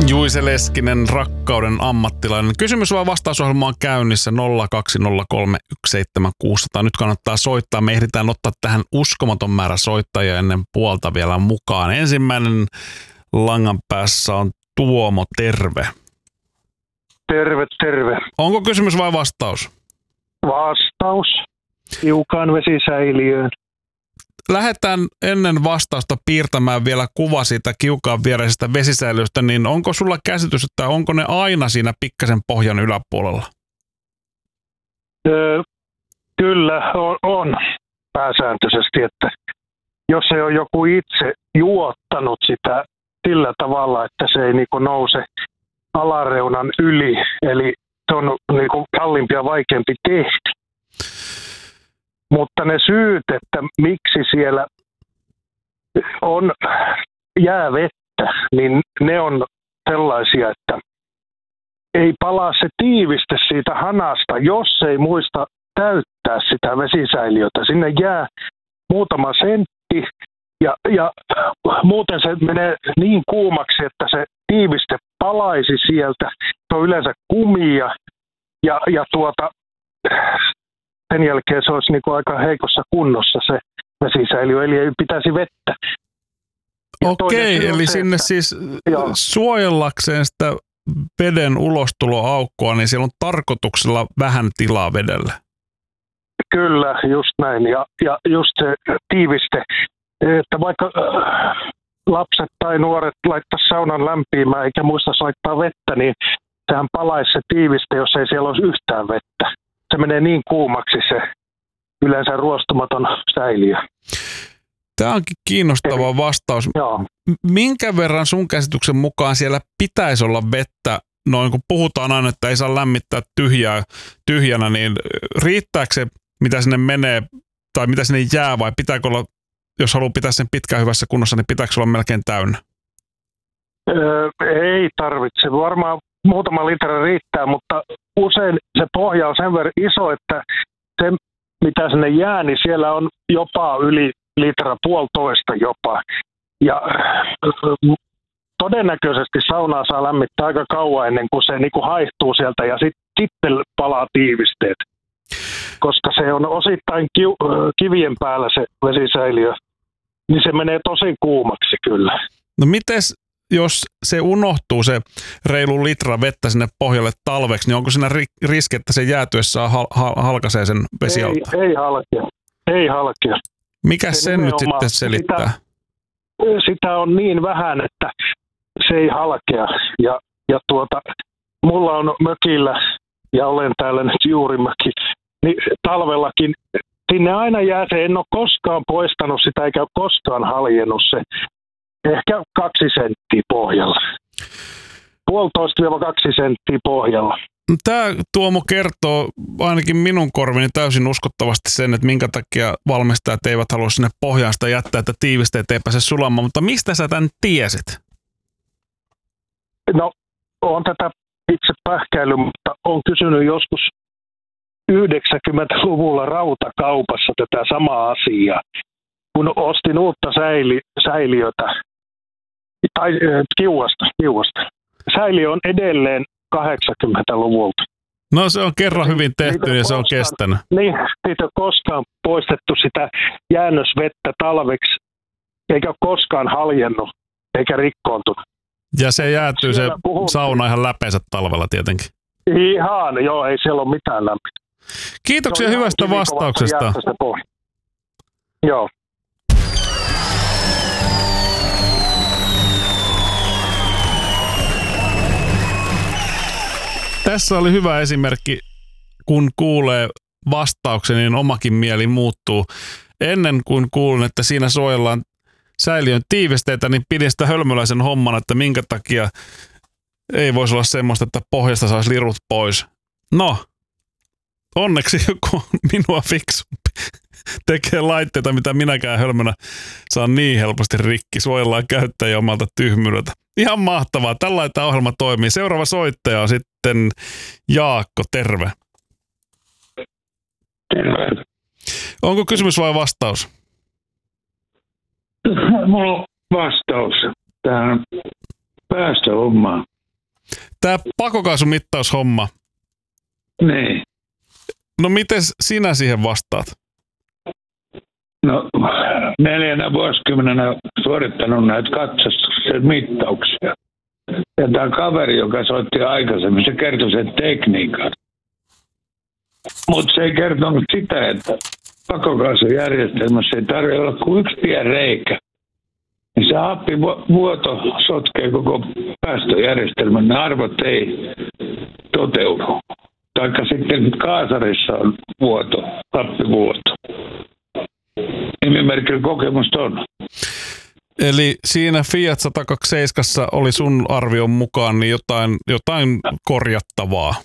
Juise Leskinen, rakkauden ammattilainen. Kysymys vai vastausohjelma on käynnissä 020317600. Nyt kannattaa soittaa. Me ehditään ottaa tähän uskomaton määrä soittajia ennen puolta vielä mukaan. Ensimmäinen langan päässä on Tuomo, terve. Terve, terve. Onko kysymys vai vastaus? Vastaus. Hiukan vesisäiliöön. Lähdetään ennen vastausta piirtämään vielä kuva siitä kiukaan viereisestä vesisäiliöstä, niin onko sulla käsitys, että onko ne aina siinä pikkasen pohjan yläpuolella? Kyllä on pääsääntöisesti, että jos ei ole joku itse juottanut sitä sillä tavalla, että se ei niinku nouse alareunan yli, eli se on niinku kalliimpi ja vaikeampi tehdä. Mutta ne syyt, että miksi siellä on jäävettä, niin ne on sellaisia, että ei palaa se tiiviste siitä hanasta, jos ei muista täyttää sitä vesisäiliötä. Sinne jää muutama sentti ja muuten se menee niin kuumaksi, että se tiiviste palaisi sieltä. Se on yleensä kumia ja sen jälkeen se olisi niin kuin aika heikossa kunnossa se vesisäiliö, eli ei pitäisi vettä. Okei, eli sinne siis suojellakseen sitä veden ulostuloaukkoa, niin siellä on tarkoituksella vähän tilaa vedelle. Kyllä, just näin. Ja just se tiiviste, että vaikka lapset tai nuoret laittaa saunan lämpiämään eikä muista laittaa vettä, niin sehän palaisi se tiiviste, jos ei siellä olisi yhtään vettä. Se menee niin kuumaksi se yleensä ruostumaton säiliö. Tämä onkin kiinnostava vastaus. Joo. Minkä verran sun käsityksen mukaan siellä pitäisi olla vettä? Noin kun puhutaan aina, että ei saa lämmittää tyhjänä, niin riittääkö se, mitä sinne menee tai mitä sinne jää, vai pitääkö olla, jos haluaa pitää sen pitkään hyvässä kunnossa, niin pitääkö olla melkein täynnä? Ei tarvitse. Varmaan muutama litra riittää, mutta usein se pohja on sen verran iso, että se, mitä sinne jää, niin siellä on jopa yli litra, puolitoista jopa. Ja todennäköisesti saunaa saa lämmittää aika kauan ennen kuin se niin kuin haihtuu sieltä ja sitten palaa tiivisteet. Koska se on osittain kivien päällä se vesisäiliö, niin se menee tosi kuumaksi kyllä. No mites, jos se unohtuu se reilu litra vettä sinne pohjalle talveksi, niin onko siinä riski, että se jäätyessään halkaisee sen vesialtaan? Ei halkea. Mikä sen nyt sitten selittää? Sitä on niin vähän, että se ei halkea. Ja mulla on mökillä, ja olen täällä nyt juuri möki, niin talvellakin sinne aina jää se, en ole koskaan poistanut sitä eikä ole koskaan haljennut se. Ehkä 2 senttiä pohjalla. 1,5–2 senttiä pohjalla. Tämä Tuomo kertoo ainakin minun korvini täysin uskottavasti sen, että minkä takia valmistajat eivät halua sinne pohjaan sitä jättää, että tiivisteet ei pääse sulamaan. Mutta mistä sä tämän tiesit? No, olen tätä itse pähkäillyt, mutta olen kysynyt joskus 90-luvulla rautakaupassa tätä samaa asiaa. Kun ostin uutta säiliötä, tai kiuasta. Säiliö on edelleen 80-luvulta. No se on kerran hyvin tehty ja se on kestänyt. Niin, siitä on koskaan poistettu sitä jäännösvettä talveksi, eikä ole koskaan haljennut, eikä rikkoontunut. Ja se jäätyy se sauna ihan läpeensä talvella tietenkin. Ihan, joo, ei siellä ole mitään lämpöä. Kiitoksia hyvästä vastauksesta. Joo. Tässä oli hyvä esimerkki, kun kuulee vastauksen, niin omakin mieli muuttuu. Ennen kuin kuulin, että siinä suojellaan säiliön tiivisteitä, niin pidin sitä hölmöläisen homman, että minkä takia ei voisi olla semmoista, että pohjasta saisi lirut pois. No, onneksi joku minua fiksumpi tekee laitteita, mitä minäkään hölmönä saan niin helposti rikki. Suojellaan käyttäjä omalta tyhmyydeltä. Ihan mahtavaa. Tällainen tämä ohjelma toimii. Seuraava soittaja on sitten Jaakko. Terve. Terve. Onko kysymys vai vastaus? Mulla on vastaus tähän päästöhommaan. Tämä pakokaasumittaushomma. Niin. No miten sinä siihen vastaat? No 4 vuosikymmenenä suorittanut näitä katsastuksen mittauksia. Ja tämä kaveri, joka soitti aikaisemmin, se kertoi sen tekniikan. Mutta se ei kertonut sitä, että pakokaasujärjestelmässä ei tarvitse olla kuin yksi pieni reikä. Niin se happivuoto sotkee koko päästöjärjestelmän, ne arvot ei toteudu. Taikka sitten kaasarissa on vuoto, happivuoto. Nimimerkillä kokemusta on. Eli siinä Fiat 127 oli sun arvion mukaan niin jotain korjattavaa.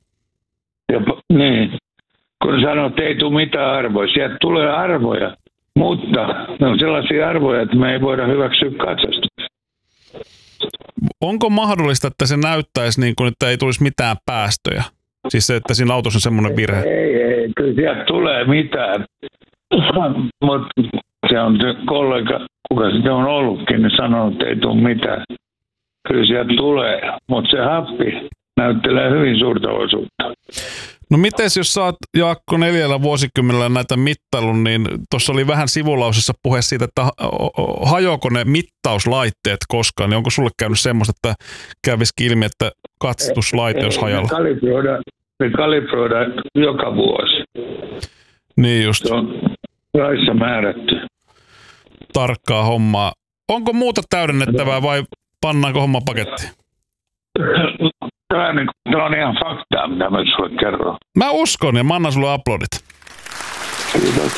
Niin. Kun sanoo, että ei tule mitään arvoja, sieltä tulee arvoja, mutta ne on sellaisia arvoja, että me ei voida hyväksyä katsastusta. Onko mahdollista, että se näyttäisi niin kuin, että ei tulisi mitään päästöjä? Siis se, että siinä autossa on semmoinen virhe. Ei, kyllä sieltä tulee mitään. Mutta se on se kollega, kuka sitten on ollutkin, niin sanonut, että ei tule mitään. Kyllä sieltä tulee, mutta se happi näyttelee hyvin suurta osuutta. No mites jos sä oot, Jaakko, 4 vuosikymmenellä näitä mittailun, niin tuossa oli vähän sivulausessa puhe siitä, että hajoako ne mittauslaitteet koskaan, niin onko sulle käynyt semmoista, että kävisikin ilmi, että katsastuslaite olisi hajalla? Me kalibroidaan joka vuosi. Niin just. Se on laissa määrätty. Tarkkaa hommaa. Onko muuta täydennettävää vai pannaanko homma pakettiin? Tämä on ihan faktaa, mitä mä sulle kerron. Mä uskon ja mä annan sulle aplodit. Kiitos.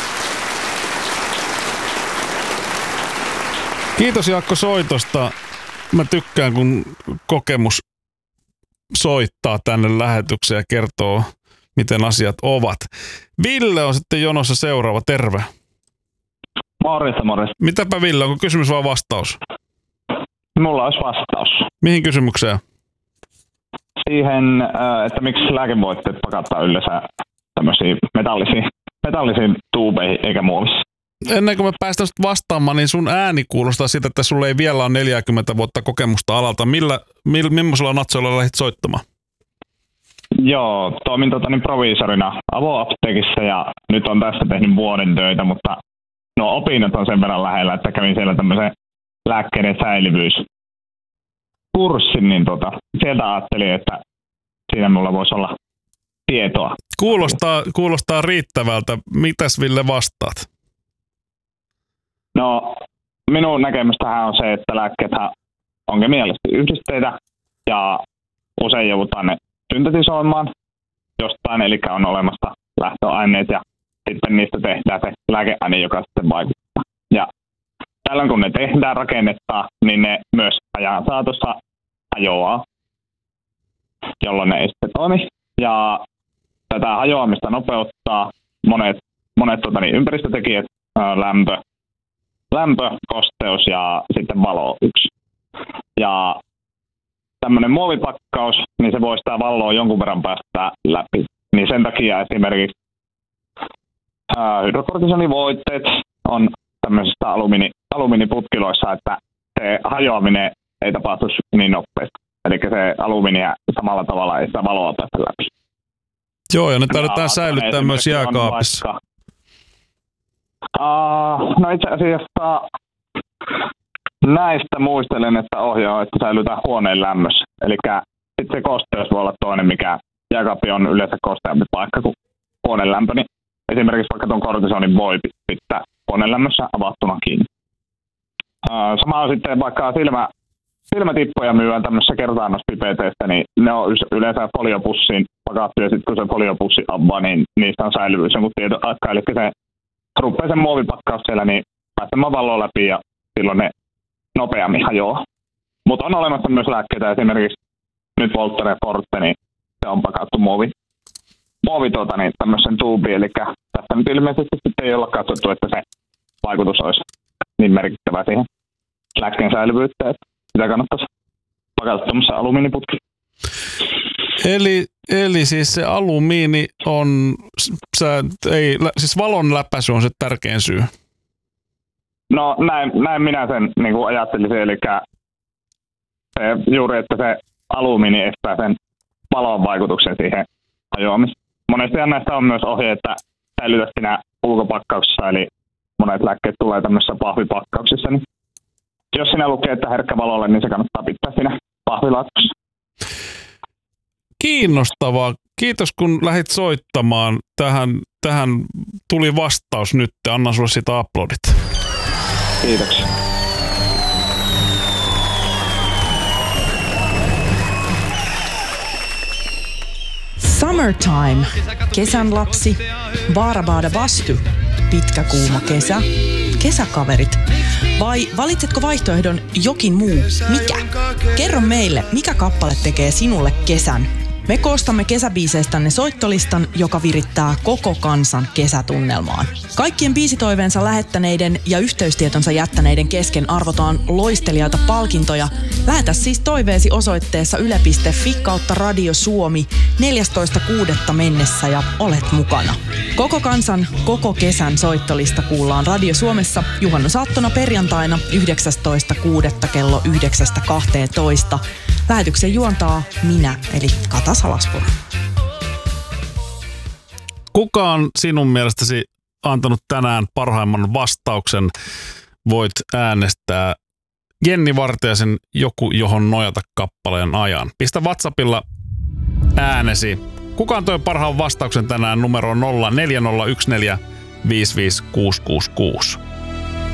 Kiitos Jaakko soitosta. Mä tykkään, kun kokemus soittaa tänne lähetykseen ja kertoo, miten asiat ovat. Ville on sitten jonossa seuraava. Terve. Morjesta. Mitäpä Ville, onko kysymys vai vastaus? Mulla olisi vastaus. Mihin kysymykseen? Siihen, että miksi lääkevoitteet pakattaa yleensä tämmöisiin metallisiin tuubeihin eikä muovissa. Ennen kuin me päästään vastaamaan, niin sun ääni kuulostaa siitä, että sulle ei vielä ole 40 vuotta kokemusta alalta. Millaisella natsoilla lähdit soittamaan? Joo, toimin proviisorina avoapteekissa ja nyt on tässä tehnyt vuoden töitä, mutta nuo opinnot on sen verran lähellä, että kävin siellä tämmöisen lääkkeiden säilyvyyskurssin, niin sieltä ajattelin, että siinä mulla voisi olla tietoa. Kuulostaa riittävältä. Mitäs Ville vastaat? No, minun näkemystähän on se, että lääkkeethän on kemiallisesti yhdisteitä ja usein joudutaan ne syntetisoimaan jostain, eli on olemassa lähtöaineet ja sitten niistä tehdään se lääkeaine, joka sitten vaikuttaa. Ja tällöin kun ne tehdään rakennetta, niin ne myös ajan saatossa hajoaa, jolloin ne ei sitten toimi. Ja tätä hajoamista nopeuttaa monet ympäristötekijät, lämpö, kosteus ja sitten valo yksi. Ja tämmöinen muovipakkaus, niin se voi sitä valoa jonkun verran päästä läpi. Niin sen takia esimerkiksi hydrokortisonivoiteet on tämmöisistä alumiiniputkiloissa, että se hajoaminen ei tapahtuisi niin nopeasti. Eli se alumiinia samalla tavalla ei sitä valoa päästä läpi. Joo, ja ne tarvitaan säilyttää myös jääkaapissa. No itse asiassa näistä muistelen, että että säilytään huoneen lämmössä. Eli sitten se kosteus voi olla toinen, mikä jääkaappi on yleensä kosteampi paikka kuin huoneen lämpö. Niin esimerkiksi vaikka tuon kortisonin voi pitää huoneen lämmössä avattuna kiinni. Sama on sitten vaikka silmätippoja myyään tämmöisessä kertaannospipeteissä, niin ne on yleensä foliopussiin pakattu ja sitten kun se foliopussi avaa, niin niistä on säilyvyys jonkun tietyn aikaa. Eli se rupeaa sen muovipakkaus siellä, niin päästämään valoa läpi ja silloin ne nopeammin hajoaa. Mutta on olemassa myös lääkkeitä, esimerkiksi nyt Voltaren Forte, niin se on pakattu muovi tämmöisen tuubiin, eli tästä nyt ilmeisesti sitten ei olla katsottu, että se vaikutus olisi niin merkittävä siihen lääkkeen säilyvyyttä, että sitä kannattaisi pakata tämmöisen alumiiniputki. Eli siis se alumiini on, siis valon läpäisy on se tärkein syy. No näin minä sen niin kuin ajattelisin, eli se, juuri, että se alumiini estää sen valon vaikutuksen siihen hajoamiseen. Monesti näistä on myös ohje, että säilytä siinä ulkopakkauksessa, eli monet lääkkeet tulee tämmöisissä pahvipakkauksissa. Niin jos siinä lukee, että herkkä valolle, niin se kannattaa pitää siinä pahvilaatikossa. Kiinnostavaa. Kiitos, kun lähdit soittamaan. Tähän tuli vastaus nyt. Annan sulle siitä uploadit. Kiitoksia. Summertime. Kesän lapsi. Baarabaada Bastu. Pitkä kuuma kesä. Kesäkaverit. Vai valitsetko vaihtoehdon jokin muu? Mikä? Kerro meille, mikä kappale tekee sinulle kesän. Me koostamme kesäbiiseistänne soittolistan, joka virittää koko kansan kesätunnelmaan. Kaikkien biisitoiveensa lähettäneiden ja yhteystietonsa jättäneiden kesken arvotaan loistelijaita palkintoja. Lähetä siis toiveesi osoitteessa yle.fi/Radio Suomi 14.6. mennessä ja olet mukana. Koko kansan, koko kesän soittolista kuullaan Radio Suomessa juhannusaattona perjantaina 19.6. kello 9.12. Lähetyksen juontaa minä, eli Kata Salaspuro. Kuka on sinun mielestäsi antanut tänään parhaimman vastauksen? Voit äänestää Jenni Vartiaisen Joku, johon nojata kappaleen ajan. Pistä WhatsAppilla äänesi. Kuka antoi parhaan vastauksen tänään numero 0401455666?